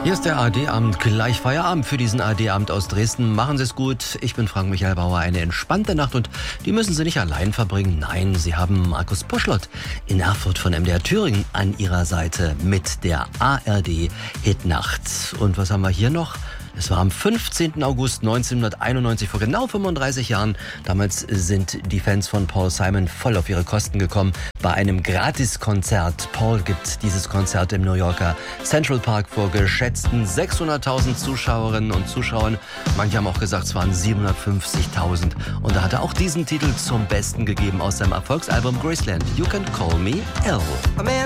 Hier ist der ARD-Abend, gleich Feierabend für diesen ARD-Abend aus Dresden. Machen Sie es gut, ich bin Frank-Michael Bauer. Eine entspannte Nacht und die müssen Sie nicht allein verbringen. Nein, Sie haben Markus Puschlott in Erfurt von MDR Thüringen an Ihrer Seite mit der ARD-Hitnacht. Und was haben wir hier noch? Es war am 15. August 1991, vor genau 35 Jahren. Damals sind die Fans von Paul Simon voll auf ihre Kosten gekommen bei einem Gratiskonzert. Paul gibt dieses Konzert im New Yorker Central Park vor geschätzten 600.000 Zuschauerinnen und Zuschauern. Manche haben auch gesagt, es waren 750.000. Und da hat er auch diesen Titel zum Besten gegeben aus seinem Erfolgsalbum Graceland. You Can Call Me Elle.